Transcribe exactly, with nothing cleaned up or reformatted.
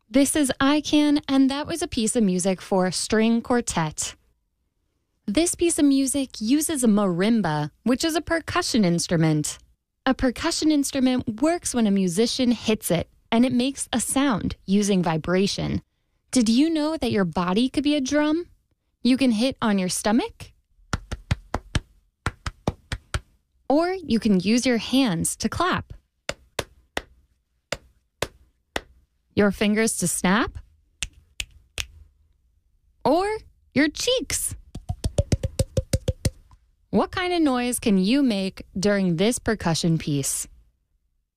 This is I Can, and that was a piece of music for string quartet. This piece of music uses a marimba, which is a percussion instrument. A percussion instrument works when a musician hits it, and it makes a sound using vibration. Did you know that your body could be a drum? You can hit on your stomach, or you can use your hands to clap. Your fingers to snap, or your cheeks. What kind of noise can you make during this percussion piece?